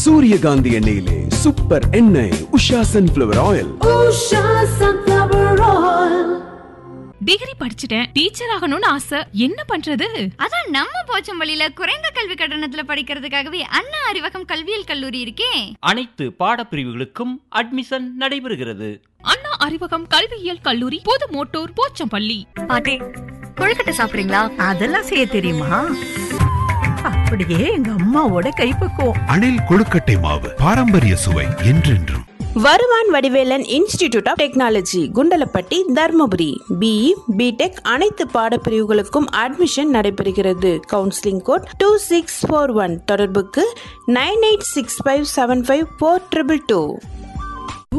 சூரியகாந்தி எண்ணெயிலே சூப்பர் எண்ணெய் உஷா சன்ஃபிளவர் ஆயில். டிகிரி படிச்சுட்டேன், டீச்சர் ஆகணும்னு ஆசை, என்ன பண்றது? அதான் நம்ம போச்சம்பள்ளியில குறைந்த கல்வி கட்டணத்துல படிக்கிறதுக்காகவே அண்ணா அறிவகம் கல்வியியல் கல்லூரி இருக்கே. அனைத்து பாடப்பிரிவுகளுக்கும் அட்மிஷன் நடைபெறுகிறது. அண்ணா அறிவகம் கல்வியியல் கல்லூரி, புது மோட்டூர், போச்சம்பள்ளி. பாட்டி, கொழுக்கட்டை சாப்பிடுறீங்களா? அதெல்லாம் செய்ய தெரியுமா? அப்படியே எங்க அம்மாவோட கைப்பக்குவம். அணில் கொழுக்கட்டை மாவு, பாரம்பரிய சுவை என்றென்றும். வருவான் Vadivelan institute of technology, Kundalapatti, Dharmapuri. BE, BTech அனைத்து பாடப்பிரிவுகளுக்கும் அட்மிஷன் நடைபெறுகிறது. Counselling code 2641. தொடர்புக்கு 9865754222.